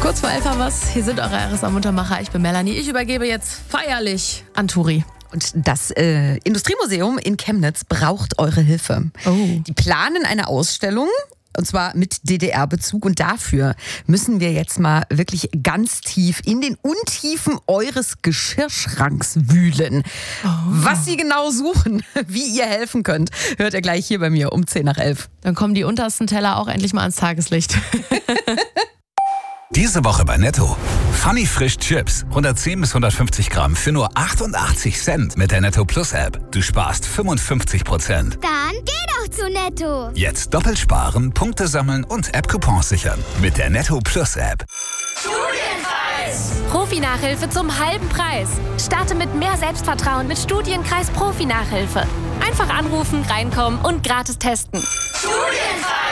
Kurz vor 11 haben wir's. Hier sind eure RSA-Muntermacher. Ich bin Melanie. Ich übergebe jetzt feierlich an Turi. Und das Industriemuseum in Chemnitz braucht eure Hilfe. Oh. Die planen eine Ausstellung. Und zwar mit DDR-Bezug. Und dafür müssen wir jetzt mal wirklich ganz tief in den Untiefen eures Geschirrschranks wühlen. Oh. Was sie genau suchen, wie ihr helfen könnt, hört ihr gleich hier bei mir um 10 nach 11. Dann kommen die untersten Teller auch endlich mal ans Tageslicht. Diese Woche bei Netto. Funny Frisch Chips. 110 bis 150 Gramm für nur 88 Cent mit der Netto Plus App. Du sparst 55%. Dann geh doch zu Netto. Jetzt doppelt sparen, Punkte sammeln und App-Coupons sichern. Mit der Netto Plus App. Profi-Nachhilfe zum halben Preis. Starte mit mehr Selbstvertrauen mit Studienkreis Profi-Nachhilfe. Einfach anrufen, reinkommen und gratis testen.